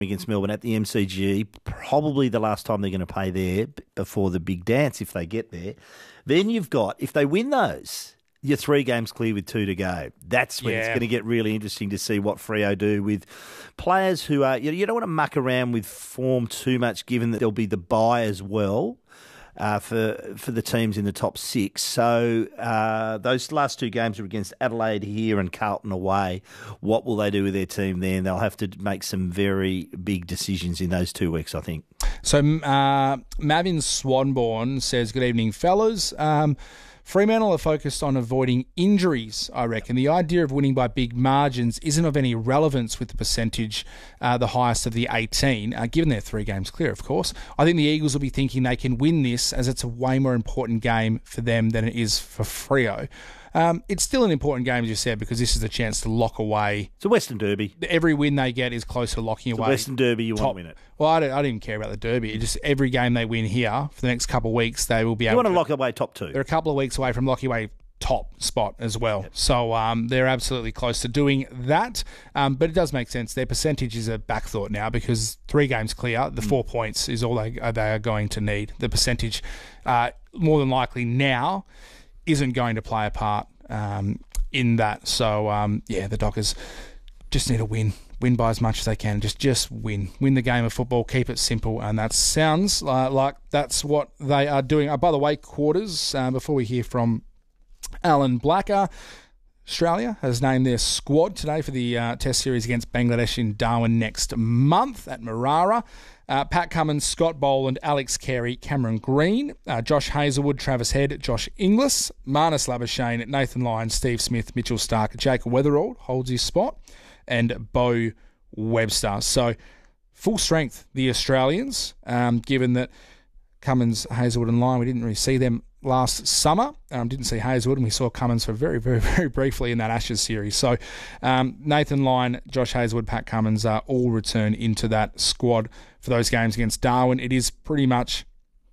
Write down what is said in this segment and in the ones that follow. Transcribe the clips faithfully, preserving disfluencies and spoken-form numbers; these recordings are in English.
against Melbourne at the M C G, probably the last time they're going to play there before the big dance if they get there. Then you've got, if they win those, you're three games clear with two to go. That's when yeah. it's going to get really interesting to see what Freo do with players who are, you know, you don't want to muck around with form too much given that there'll be the bye as well. Uh, for for the teams in the top six. So uh, those last two games are against Adelaide here and Carlton away. What will they do with their team then? They'll have to make some very big decisions in those two weeks, I think. So uh, Mavin Swanborn says, good evening, fellas. Um, Fremantle are focused on avoiding injuries, I reckon. The idea of winning by big margins isn't of any relevance with the percentage, uh, the highest of the eighteen, uh, given they're three games clear, of course. I think the Eagles will be thinking they can win this as it's a way more important game for them than it is for Freo. Um, it's still an important game, as you said, because this is a chance to lock away. It's a Western Derby. Every win they get is close to locking it's away. It's a Western Derby, you top. want to win it. Well, I don't, I don't even care about the Derby. Just every game they win here for the next couple of weeks, they will be able to... You want to lock away top two. They're a couple of weeks away from locking away top spot as well. Yep. So um, they're absolutely close to doing that. Um, but it does make sense. Their percentage is a back thought now because three games clear, the mm. four points is all they, they are going to need. The percentage, uh, more than likely now, isn't going to play a part um, in that. So, um, yeah, the Dockers just need a win. Win by as much as they can. Just just win. Win the game of football. Keep it simple. And that sounds uh, like that's what they are doing. Uh, by the way, quarters, uh, before we hear from Alan Blacker, Australia has named their squad today for the uh, Test series against Bangladesh in Darwin next month at Marara. Uh, Pat Cummins, Scott Boland, Alex Carey, Cameron Green, uh, Josh Hazelwood, Travis Head, Josh Inglis, Marnus Labuschagne, Nathan Lyon, Steve Smith, Mitchell Stark, Jacob Weatherald holds his spot, and Bo Webster. So full strength, the Australians, um, given that Cummins, Hazelwood and Lyon, we didn't really see them last summer. Um, didn't see Hazelwood, and we saw Cummins for very, very, very briefly in that Ashes series. So um, Nathan Lyon, Josh Hazelwood, Pat Cummins uh, all return into that squad for those games against Darwin. It is pretty much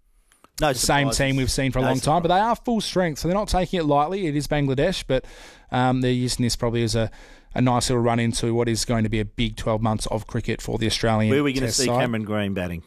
no the same team we've seen for a no long surprise. time, but they are full strength, so they're not taking it lightly. It is Bangladesh, but um, they're using this probably as a, a nice little run into what is going to be a big twelve months of cricket for the Australian Where are we going to see side. Cameron Green batting?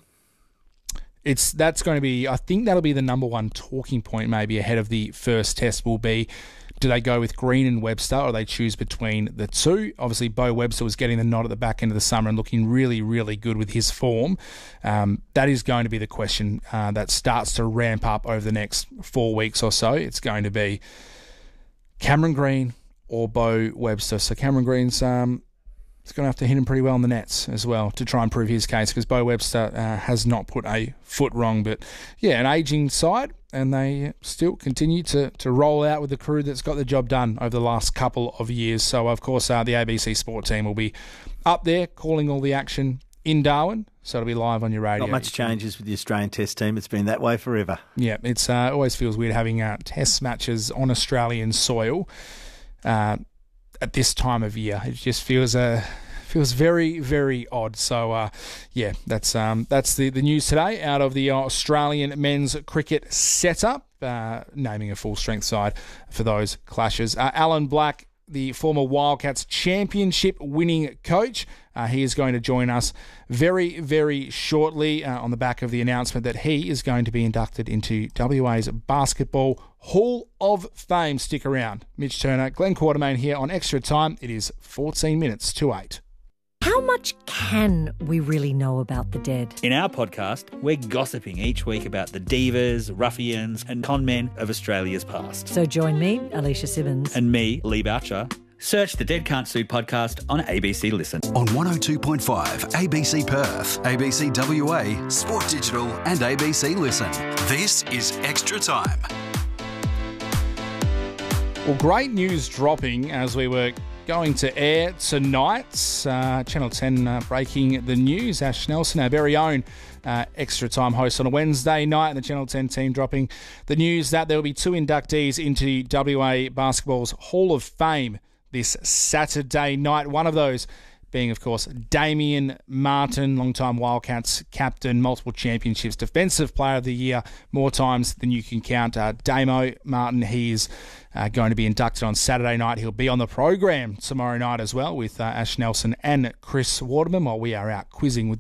It's that's going to be, I think that'll be the number one talking point maybe ahead of the first test will be, do they go with Green and Webster or they choose between the two? Obviously, Bo Webster was getting the nod at the back end of the summer and looking really, really good with his form. Um, that is going to be the question uh, that starts to ramp up over the next four weeks or so. It's going to be Cameron Green or Bo Webster. So Cameron Green's... Um, He's going to have to hit him pretty well in the nets as well to try and prove his case because Bo Webster uh, has not put a foot wrong. But, yeah, an ageing side, and they still continue to, to roll out with the crew that's got the job done over the last couple of years. So, of course, uh, the A B C Sport team will be up there calling all the action in Darwin. So it'll be live on your radio. Not much changes with the Australian Test team. It's been that way forever. Yeah, it's uh, always feels weird having uh, Test matches on Australian soil. Uh At this time of year, it just feels uh, feels very, very odd. So, uh, yeah, that's um, that's the, the news today out of the Australian men's cricket setup, uh, naming a full strength side for those clashes. Uh, Alan Black, the former Wildcats championship winning coach, uh, he is going to join us very, very shortly uh, on the back of the announcement that he is going to be inducted into W A's Basketball Hall of Fame. Stick around. Mitch Turner, Glenn Quartermain here on Extra Time. It is fourteen minutes to eight. How much can we really know about the dead? In our podcast, we're gossiping each week about the divas, ruffians and con men of Australia's past. So join me, Alicia Simmons. And me, Lee Boucher. Search the Dead Can't Sue podcast on A B C Listen. On one oh two point five A B C Perth, A B C W A, Sport Digital and A B C Listen. This is Extra Time. Well, great news dropping as we were going to air tonight. Uh, Channel ten uh, breaking the news. Ash Nelson, our very own uh, Extra Time host on a Wednesday night, and the Channel ten team dropping the news that there will be two inductees into W A Basketball's Hall of Fame this Saturday night. One of those being, of course, Damien Martin, long-time Wildcats captain, multiple championships, Defensive Player of the Year, more times than you can count. Uh, Damo Martin, he is uh, going to be inducted on Saturday night. He'll be on the program tomorrow night as well with uh, Ash Nelson and Chris Waterman while we are out quizzing with